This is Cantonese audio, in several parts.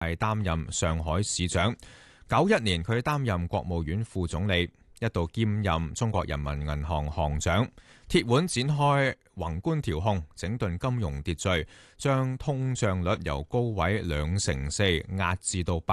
係擔任上海市長。91年佢擔任國務院副總理，一度兼任中國人民銀行行長。鐵腕展開宏觀調控，整頓金融秩序，將通脹率由高位2.4%壓至到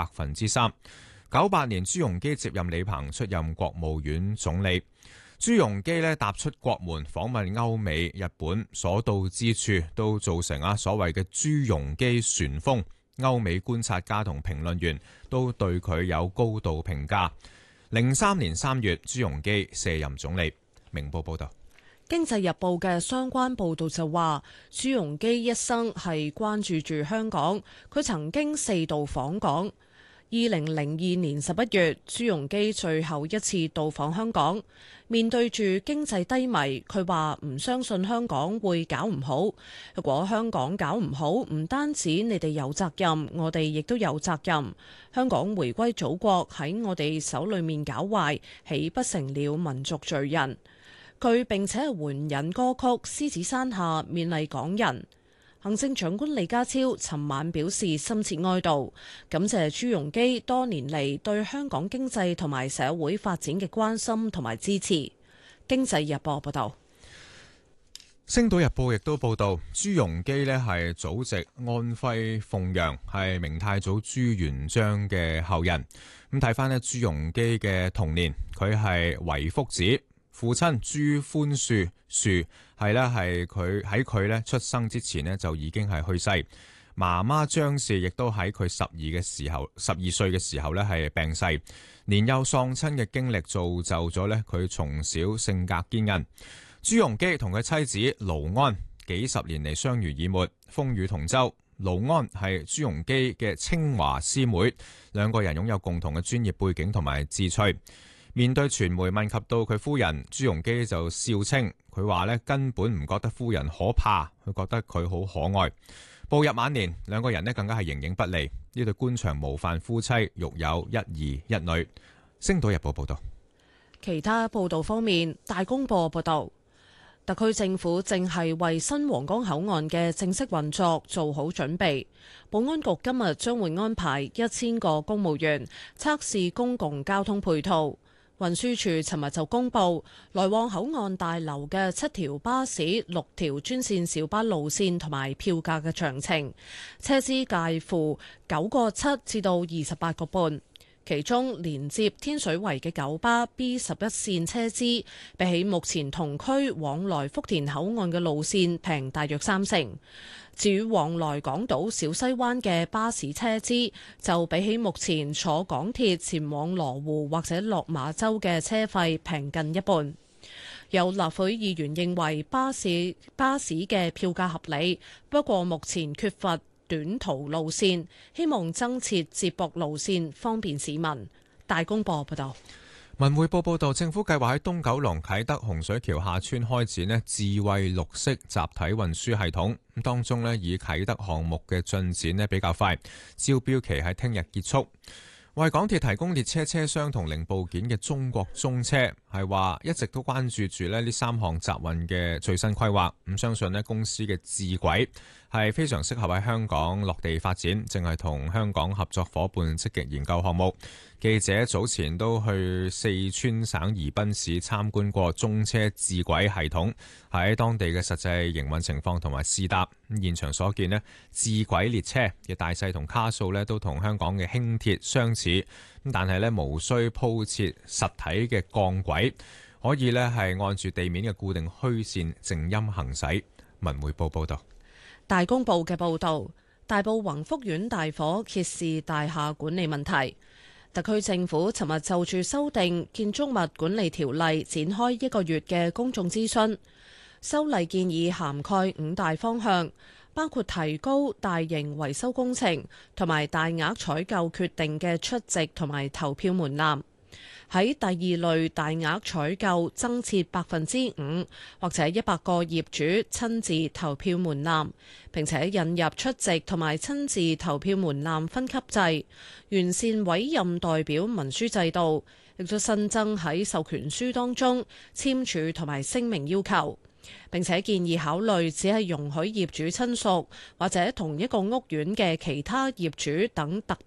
3%。98年朱鎔基接任李鵬出任國務院總理。朱鎔基踏出國門訪問歐美、日本，所到之處都造成所謂嘅朱鎔基旋風。歐美觀察家同評論員都對佢有高度評價。03年3月，朱鎔基卸任總理。明報報道。 經濟日報嘅相關報導就話，朱鎔基一生係關注住香港，佢曾經4度訪港。2002年11月，朱鎔基最後一次到訪香港，面對住經濟低迷，佢話唔相信香港會搞唔好。如果香港搞唔好，唔單止你哋有責任，我哋亦都有責任。香港回歸祖國喺我哋手裏面搞壞，豈不成了民族罪人？佢並且係援引歌曲《獅子山下》勉勵港人。行政長官李家超尋晚表示深切哀悼，感謝朱鎔基多年嚟對香港經濟同埋社會發展嘅關心同埋支持。經濟日報報道。 星島日報亦都報道，朱鎔基係祖籍安徽鳳陽，係明太祖朱元璋嘅後人。咁睇翻朱鎔基嘅童年，佢係遺腹子。父親朱寬恕係佢喺佢出生之前就已經係去世，媽媽張氏亦都喺佢12歲嘅時候係病逝，年幼喪親嘅經歷造就咗佢從小性格堅韌。朱鎔基同佢妻子盧安幾十年嚟相濡以沫，風雨同舟。盧安係朱鎔基嘅清華師妹，兩個人擁有共同嘅專業背景同埋志趣。面對傳媒問及到佢夫人，朱鎔基就笑稱，佢話根本唔覺得夫人可怕，佢覺得佢好可愛。步入晚年，兩個人更加係形影不離。呢對官場模範夫妻育有1兒1女。星島日報報道。 其他報道方面，大公報報道，特區政府正係為新皇崗口岸嘅正式運作做好準備。保安局今日將會安排1000個公務員測試公共交通配套。運輸署尋日就公布，來往口岸大樓嘅7條巴士、6條專線小巴路線同埋票價嘅詳情，車資介乎9個7至到28個半。其中連接天水圍嘅九巴 B11 線車資，比起目前同區往來福田口岸嘅路線平大約30%。至於往來港島小西灣嘅巴士車資，就比起目前坐港鐵前往羅湖或者落馬洲嘅車費平近一半。有立會議員認為巴士嘅票價合理，不過目前缺乏短途路線，希望增設接駁路線，方便市民。大公報報道。 文匯報報道，政府計劃喺東九龍啟德洪水橋下村開展智慧綠色集體運輸系統。咁當中以啟德項目嘅進展比較快，招標期喺聽日結束。為港鐵提供列車車廂同零部件嘅中國中車係話一直都關注住呢3項集運嘅最新規劃。咁相信公司嘅智軌係非常適合喺香港落地發展，正係同香港合作伙伴積極研究項目。記者早前都去四川省宜賓市參觀過中車智軌系統，喺當地嘅實際營運情況同埋試搭。現場所見智軌列車嘅大細同卡數都同香港嘅輕鐵相似，但係無需鋪設實體嘅鋼軌，可以係按住地面嘅固定虛線靜音行駛。文匯報報道。 大公報嘅報導，大埔宏福苑大火揭示大廈管理問題。特區政府尋日就住修訂建築物管理條例展開1個月嘅公眾諮詢。修例建議涵蓋5大方向，包括提高大型維修工程同埋大額採購決定嘅出席同埋投票門檻。喺第2類大額採購增設5%或者100個業主親自投票門檻，並且引入出席同埋親自投票門檻分級制，完善委任代表文書制度，亦都新增喺授權書當中簽署同埋聲明要求。 並且建議考慮只係容許業主親屬或者同一個屋苑嘅其他業主等特